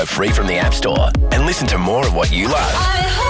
free from the App Store, and listen to more of what you love.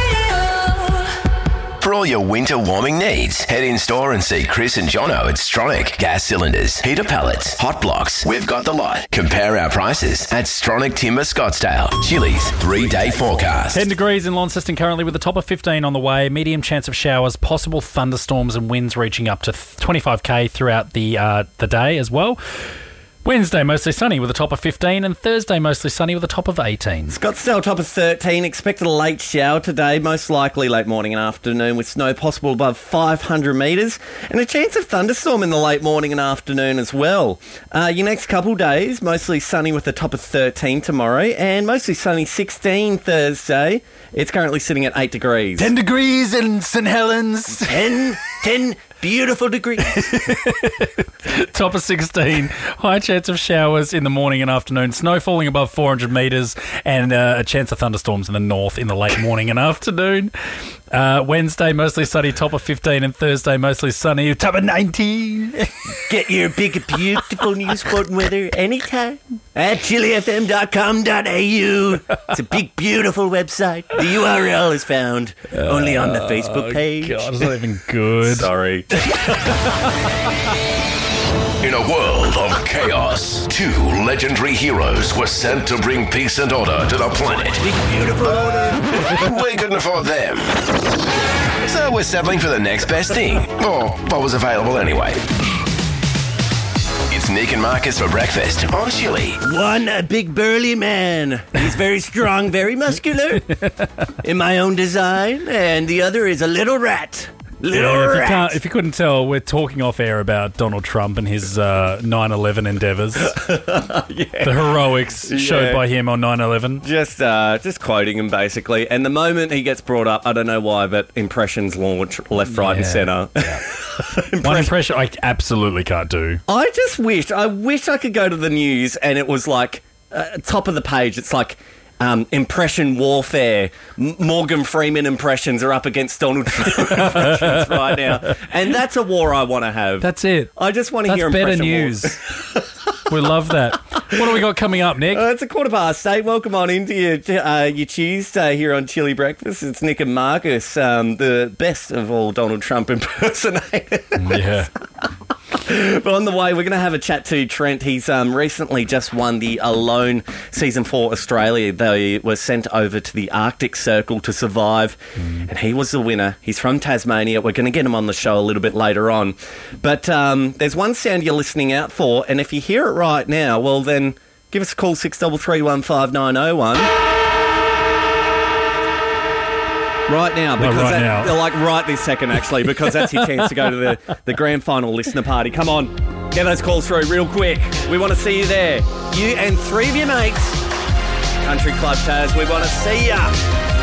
For all your winter warming needs, head in store and see Chris and Jono at Stronach Gas Cylinders, Heater Pallets, Hot Blocks. We've got the lot. Compare our prices at Stronach Timber Scottsdale. Chili's 3-day forecast. 10 degrees in Launceston currently with a top of 15 on the way. Medium chance of showers, possible thunderstorms and winds reaching up to 25k throughout the day as well. Wednesday, mostly sunny with a top of 15, and Thursday, mostly sunny with a top of 18. Scottsdale, top of 13. Expected a late shower today, most likely late morning and afternoon, with snow possible above 500 metres, and a chance of thunderstorm in the late morning and afternoon as well. Your next couple days, mostly sunny with a top of 13 tomorrow, and mostly sunny 16 Thursday. It's currently sitting at 8 degrees. 10 degrees in St Helens. 10 beautiful degrees. Top of 16. High chance of showers in the morning and afternoon. Snow falling above 400 metres, and a chance of thunderstorms in the north in the late morning and afternoon. Wednesday, mostly sunny, top of 15, and Thursday, mostly sunny, top of 19. Get your big, beautiful news, sport and weather anytime at chilifm.com.au. It's a big, beautiful website. The URL is found only on the Facebook page. God, it's not even good. Sorry. In a world of chaos, two legendary heroes were sent to bring peace and order to the planet. Beautiful order. We couldn't afford them, so we're settling for the next best thing, or what was available anyway. It's Nick and Marcus for breakfast on Chili. One, a big burly man. He's very strong, very muscular, in my own design, and the other is a little rat. If you couldn't tell, we're talking off air about Donald Trump and his 9/11 endeavours. The heroics showed by him on 9/11. Just quoting him, basically. And the moment he gets brought up, I don't know why, but impressions launch left, right and centre. Yeah. One impression I absolutely can't do. I wish I could go to the news and it was like, top of the page, it's like, impression warfare. Morgan Freeman impressions are up against Donald Trump impressions right now. And that's a war I want to have. That's it. I just want to hear impression better news. We love that. What do we got coming up, Nick? It's 8:15. Welcome on into your Tuesday here on Chili Breakfast. It's Nick and Marcus, the best of all Donald Trump impersonators. Yeah. But on the way, we're going to have a chat to Trent. He's recently just won the Alone Season 4 Australia. They were sent over to the Arctic Circle to survive, and he was the winner. He's from Tasmania. We're going to get him on the show a little bit later on. But there's one sound you're listening out for, and if you hear it right now, well, then give us a call, 633 Right now, because right this second, actually, because that's your chance to go to the grand final listener party. Come on, get those calls through real quick. We want to see you there. You and three of your mates. Country Club Taz, we want to see ya.